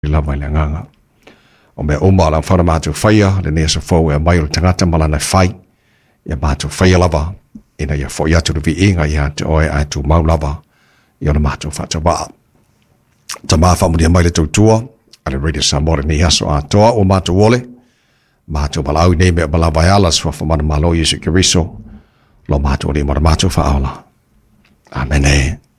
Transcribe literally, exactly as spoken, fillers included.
lava le nganga. O me oma la whara mātou whaia, le nea sa whau e mai o tangata malana whai, ia mātou whaia lava, ina ia whoi atu rupi inga ia te oe atu mau lava, i ona mātou whata waa. Ta maa whamunia mai le tautua, ale Radio Samoa ni aso a toa o mātou ole, mātou malau nei mea malawai alas wa whamana malo Yesu Kiriso, lo mātou ni mara mātou whaala. Amen.